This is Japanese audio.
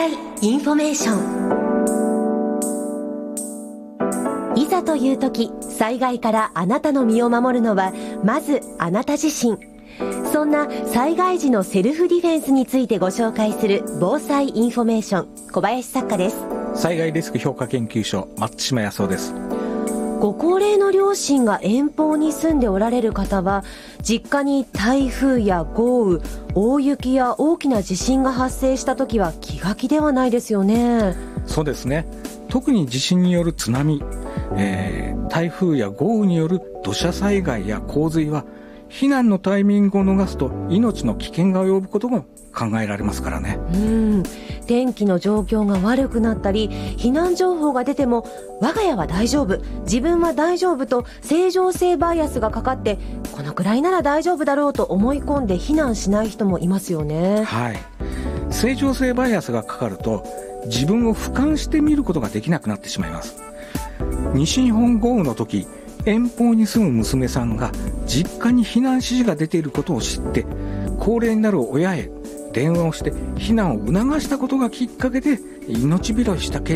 災インフォメーション。いざという時、災害からあなたの身を守るのはまずあなた自身。そんな災害時のセルフディフェンスについてご紹介する防災インフォメーション、小林作家です。 災害リスク評価研究所、松島康夫です。 ご高齢の両親が遠方に住んでおられる方は、実家に台風や豪雨、大雪や大きな地震が発生した時は気が気ではないですよね。 そうですね。特に地震による津波、台風や豪雨による土砂災害や洪水は避難のタイミングを逃すと命の危険が及ぶことも考えられますからね。 天気の状況が悪くなったり、避難情報が出ても我が家は大丈夫、自分は大丈夫と正常性バイアスがかかって、このくらいなら大丈夫だろうと思い込んで避難しない人もいますよね。 はい。正常性バイアスがかかると自分を俯瞰して見ることができなくなってしまいます。西日本豪雨の時、遠方に住む娘さんが実家に避難指示が出ていることを知って、高齢になる親へ電話をして避難を促したことがきっかけで命拾いしたケ